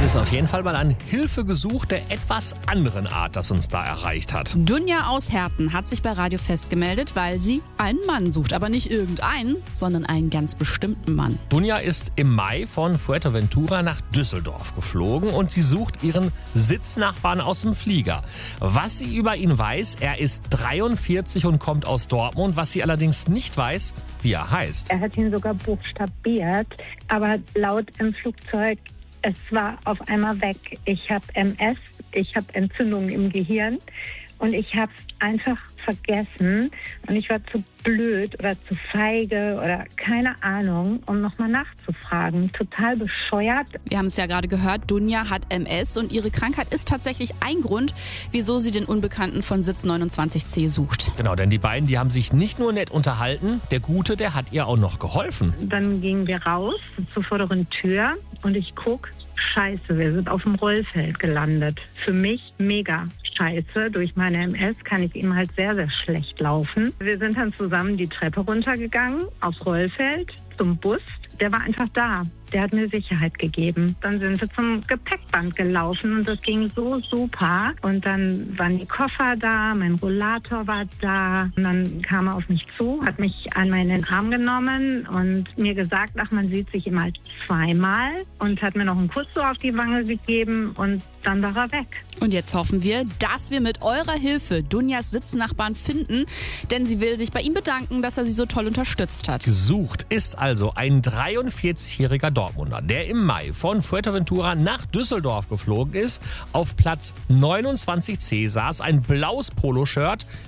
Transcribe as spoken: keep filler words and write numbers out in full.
ist auf jeden Fall mal ein Hilfegesuch der etwas anderen Art, das uns da erreicht hat. Dunja aus Herten hat sich bei Radio Fest gemeldet, weil sie einen Mann sucht. Aber nicht irgendeinen, sondern einen ganz bestimmten Mann. Dunja ist im Mai von Fuerteventura nach Düsseldorf geflogen und sie sucht ihren Sitznachbarn aus dem Flieger. Was sie über ihn weiß, er ist dreiundvierzig und kommt aus Dortmund. Was sie allerdings nicht weiß, wie er heißt. Er hat ihn sogar buchstabiert, aber laut im Flugzeug, es war auf einmal weg. Ich habe M S, ich habe Entzündungen im Gehirn und ich habe es einfach vergessen und ich war zu blöd oder zu feige oder keine Ahnung, um nochmal nachzufragen. Total bescheuert. Wir haben es ja gerade gehört, Dunja hat M S und ihre Krankheit ist tatsächlich ein Grund, wieso sie den Unbekannten von Sitz neunundzwanzig C sucht. Genau, denn die beiden, die haben sich nicht nur nett unterhalten, der Gute, der hat ihr auch noch geholfen. Dann gingen wir raus zur vorderen Tür und ich guck, scheiße, wir sind auf dem Rollfeld gelandet. Für mich mega scheiße. Durch meine M S kann ich ihm halt sehr, sehr schlecht laufen. Wir sind dann zusammen die Treppe runtergegangen, aufs Rollfeld, zum Bus. Der war einfach da. Der hat mir Sicherheit gegeben. Dann sind wir zum Gepäckband gelaufen und das ging so super. Und dann waren die Koffer da, mein Rollator war da. Und dann kam er auf mich zu, hat mich einmal in den Arm genommen und mir gesagt, ach, man sieht sich immer zweimal. Und hat mir noch einen Kuss so auf die Wange gegeben und dann war er weg. Und jetzt hoffen wir, dass wir mit eurer Hilfe Dunjas Sitznachbarn finden, denn sie will sich bei ihm bedanken, dass er sie so toll unterstützt hat. Gesucht ist also ein dreiundvierzigjähriger Dortmunder, der im Mai von Fuerteventura nach Düsseldorf geflogen ist. Auf Platz neunundzwanzig C saß, ein blaues Poloshirt